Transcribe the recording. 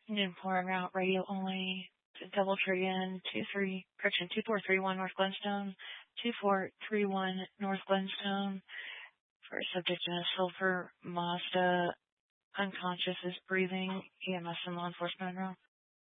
Newport route radio only. Double tree in 2431 North Glenstone, 2431 North Glenstone. For subject in a silver Mazda, unconscious, is breathing. EMS and law enforcement route.